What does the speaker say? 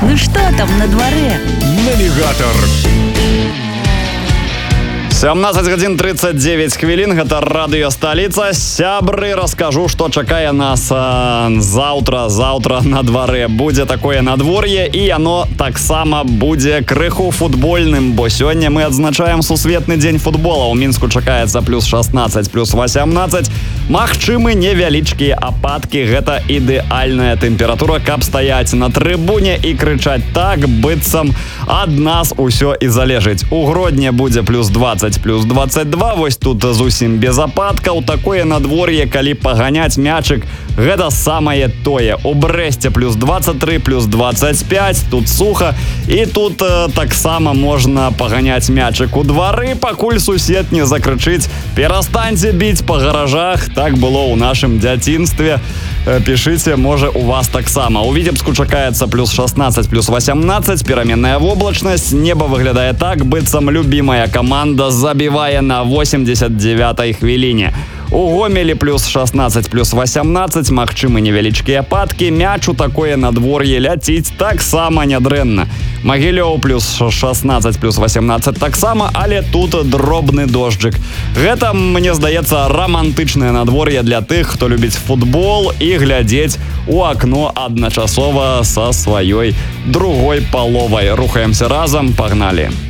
Ну что там на дворе? Навігатор. 17 гадзін 39 хвілін, гэта радыё «Сталіца». Сябры, раскажу, што чакае нас заўтра на дварэ. Будзе такое надвор'е, і яно таксама будзе крыху футбольным, бо сёння мы адзначаем сусветны дзень футбола. У Мінску чакаецца плюс 16, плюс 18. Магчымы невялічкія ападкі. Гэта ідэальная тэмпература, каб стаяць на трыбуне і крычаць так, быццам ад нас усё і залежыць. У Гродні будзе плюс 20, плюс 22, вось тут зусім без ападкаў. Такое надвор'е, калі паганяць мячык, гэта самае тое. У Брэсце плюс 23, плюс 25, тут суха, і тут таксама можна паганяць мячык у двары, пакуль сусед не закрычыць: перастаньце біць па гаражах. Так было ў нашым дзяцінстве. Пішыце, можа, у вас таксама. У Віцебску чакаецца плюс 16, плюс 18, пераменная воблачнасць. Неба выглядае так, быццам любімая каманда забівае на 89-й хвіліне. У Гомелі плюс 16, плюс 18, магчымы невялічкія ападкі. Мяч у такое надвор'е ляціць таксама нядрэнна. Магілёў плюс 16, плюс 18 таксама, але тут дробны дожджык. Гэта, мне здаецца, рамантычнае надвор'е для тых, хто любіць футбол і глядзець у акно адначасова са сваёй другой паловай. Рухаемся разам, пагналі.